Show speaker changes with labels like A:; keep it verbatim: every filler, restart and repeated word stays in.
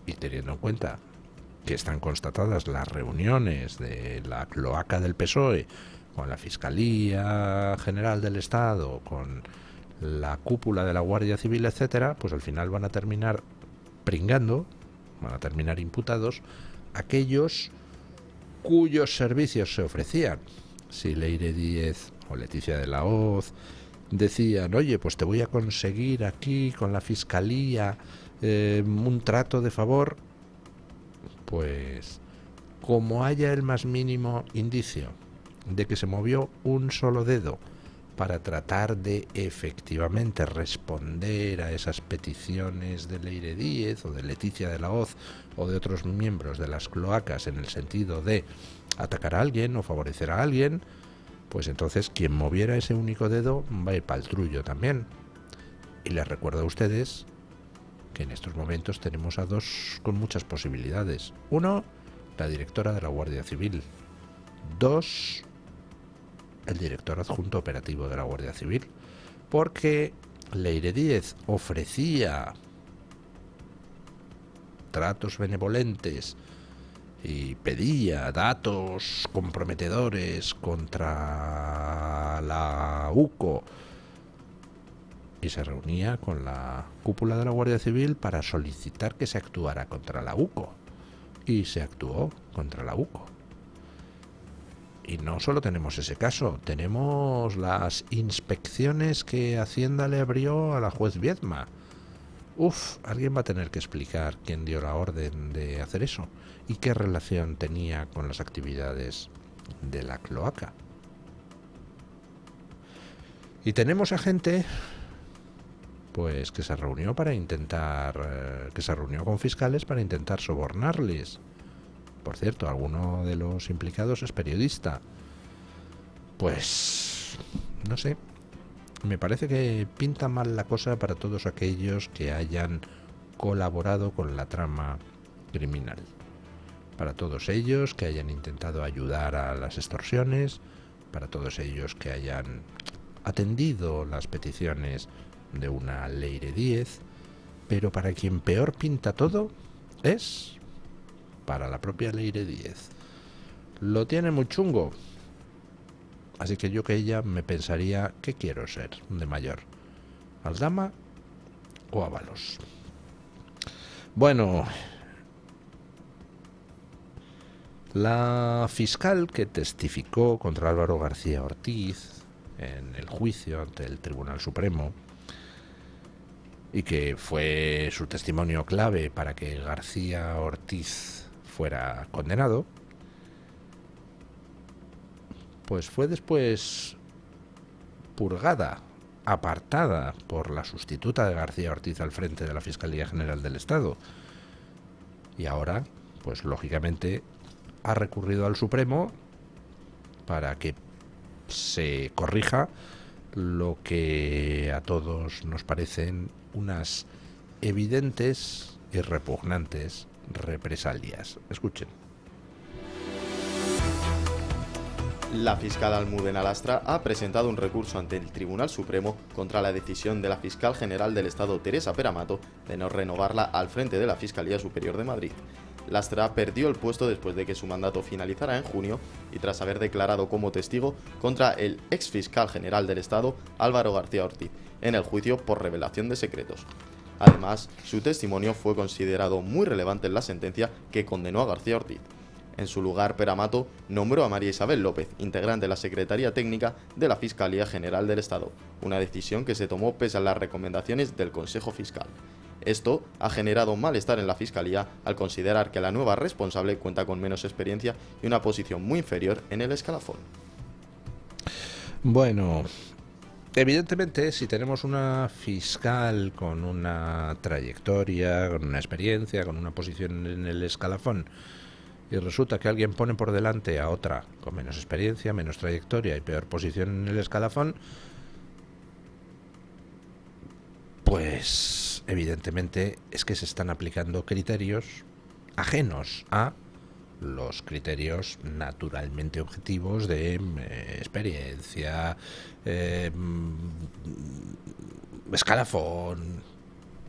A: y teniendo en cuenta que están constatadas las reuniones de la cloaca del P S O E con la Fiscalía General del Estado, con la cúpula de la Guardia Civil, etcétera, pues al final van a terminar pringando, van a terminar imputados aquellos cuyos servicios se ofrecían. Si Leire Díez o Leticia de la Hoz decían, oye, pues te voy a conseguir aquí con la Fiscalía eh, un trato de favor, pues como haya el más mínimo indicio de que se movió un solo dedo para tratar de efectivamente responder a esas peticiones de Leire Díez o de Leticia de la Hoz o de otros miembros de las cloacas en el sentido de atacar a alguien o favorecer a alguien, pues entonces quien moviera ese único dedo va a ir para el trullo también. Y les recuerdo a ustedes que en estos momentos tenemos a dos con muchas posibilidades. Uno, la directora de la Guardia Civil. Dos, el director adjunto operativo de la Guardia Civil. Porque Leire Díez ofrecía tratos benevolentes y pedía datos comprometedores contra la U C O y se reunía con la cúpula de la Guardia Civil para solicitar que se actuara contra la U C O, y se actuó contra la U C O. Y no solo tenemos ese caso, tenemos las inspecciones que Hacienda le abrió a la juez Viedma. Uf, alguien va a tener que explicar quién dio la orden de hacer eso y qué relación tenía con las actividades de la cloaca. Y tenemos a gente pues que se reunió para intentar eh, que se reunió con fiscales para intentar sobornarles. Por cierto, alguno de los implicados es periodista. Pues no sé, me parece que pinta mal la cosa para todos aquellos que hayan colaborado con la trama criminal, para todos ellos que hayan intentado ayudar a las extorsiones, para todos ellos que hayan atendido las peticiones de una Leire Díez, pero para quien peor pinta todo es para la propia Leire Díez. Lo tiene muy chungo. Así que yo que ella me pensaría, ¿qué quiero ser de mayor? ¿Aldama o Ábalos? Bueno, la fiscal que testificó contra Álvaro García Ortiz en el juicio ante el Tribunal Supremo, y que fue su testimonio clave para que García Ortiz fuera condenado, pues fue después purgada, apartada por la sustituta de García Ortiz al frente de la Fiscalía General del Estado. Y ahora, pues lógicamente, ha recurrido al Supremo para que se corrija lo que a todos nos parecen unas evidentes y repugnantes represalias. Escuchen.
B: La fiscal Almudena Lastra ha presentado un recurso ante el Tribunal Supremo contra la decisión de la fiscal general del Estado, Teresa Peramato, de no renovarla al frente de la Fiscalía Superior de Madrid. Lastra perdió el puesto después de que su mandato finalizara en junio y tras haber declarado como testigo contra el ex fiscal general del Estado, Álvaro García Ortiz, en el juicio por revelación de secretos. Además, su testimonio fue considerado muy relevante en la sentencia que condenó a García Ortiz. En su lugar, Peramato nombró a María Isabel López, integrante de la Secretaría Técnica de la Fiscalía General del Estado, una decisión que se tomó pese a las recomendaciones del Consejo Fiscal. Esto ha generado malestar en la Fiscalía al considerar que la nueva responsable cuenta con menos experiencia y una posición muy inferior en el escalafón.
A: Bueno, evidentemente, si tenemos una fiscal con una trayectoria, con una experiencia, con una posición en el escalafón, y resulta que alguien pone por delante a otra con menos experiencia, menos trayectoria y peor posición en el escalafón, pues evidentemente es que se están aplicando criterios ajenos a los criterios naturalmente objetivos de eh, experiencia, eh, escalafón,